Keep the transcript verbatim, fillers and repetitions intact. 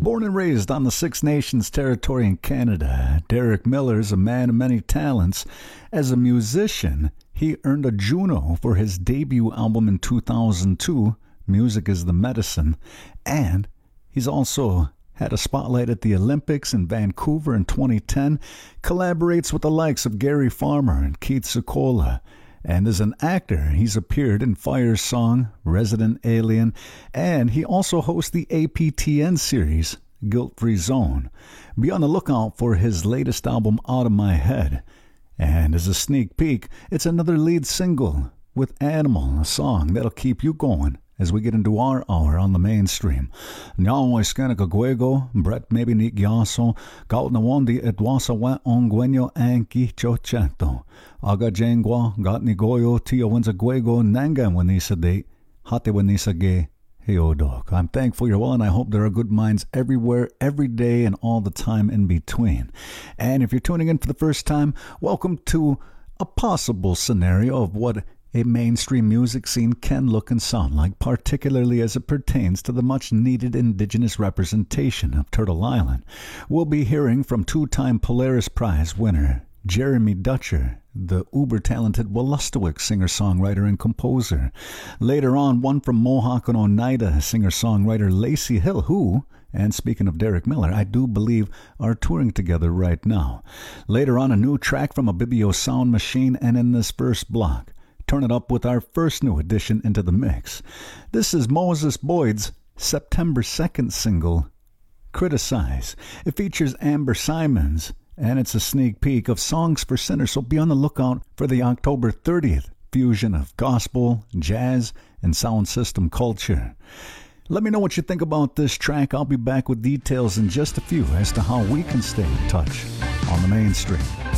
Born and raised on the Six Nations territory in Canada, Derek Miller is a man of many talents. As a musician, he earned a Juno for his debut album in two thousand two, Music is the Medicine, and he's also had a spotlight at the Olympics in Vancouver in twenty ten, collaborates with the likes of Gary Farmer and Keith Secola. And as an actor, he's appeared in Fire Song, Resident Alien, and he also hosts the A P T N series, Guilt Free Zone. Be on the lookout for his latest album, Out of My Head. And as a sneak peek, it's another lead single with Animal, a song that'll keep you going as we get into our hour on the mainstream. Nyawa iskana kagwego, Brett maybe ni gyaso, gaut na wondi edwasa wa ongwenyo anki chochato. Aga jengwa, gat ni goyo, tia wenza gwego, nanga wanisa de, hate wanisa ge, heodok. I'm thankful you're well, and I hope there are good minds everywhere, every day, and all the time in between. And if you're tuning in for the first time, welcome to a possible scenario of what a mainstream music scene can look and sound like, particularly as it pertains to the much-needed Indigenous representation of Turtle Island. We'll be hearing from two-time Polaris Prize winner Jeremy Dutcher, the uber-talented Wolastoqiyik singer-songwriter and composer. Later on, one from Mohawk and Oneida singer-songwriter Lacey Hill, who, and speaking of Derek Miller, I do believe are touring together right now. Later on, a new track from Abibio Sound Machine, and in this first block, turn it up with our first new addition into the mix. This is Moses Boyd's September second single, Criticize. It features Amber Simons, and it's a sneak peek of Songs for Sinners, so be on the lookout for the October thirtieth fusion of gospel, jazz, and sound system culture. Let me know what you think about this track. I'll be back with details in just a few as to how we can stay in touch on the mainstream.